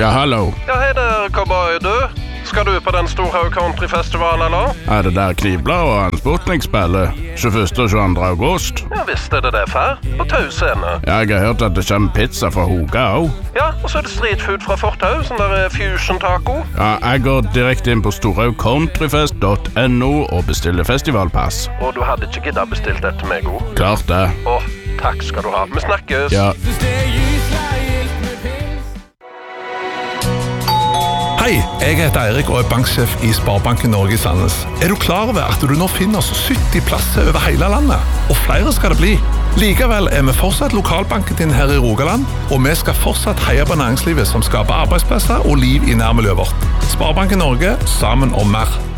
Ja, hallo. Ja, hej där, cowboy du. Ska du på den stora countryfestivalen eller? Det der Knivblad og han Sputnik spiller 21. og 22. august? Ja, visst är det därför. På Tusene. Jeg har hørt at det kommer pizza fra Hoga også. Ja, och så är det streetfood fra Fortau, sån där fusion taco. Ja, jeg går direkte inn på storhaugcountryfest.no og bestiller festivalpass. Och du hade inte giddat bestilt det till mig, god. Klart det. Åh, tack ska du ha. Vi snackes. Ja. Hei, jeg heter Eirik og er banksjef i Sparebanken Norge i Sandnes. Er du klar over at du nå finner oss 70 plasser over hele landet? Og flere skal det bli. Likevel er vi fortsatt lokalbanken din her i Rogaland, og vi skal fortsatt heie på næringslivet som skaper arbeidsplasser og liv i nærmiljøet vårt. Sparebanken Norge, sammen om mer.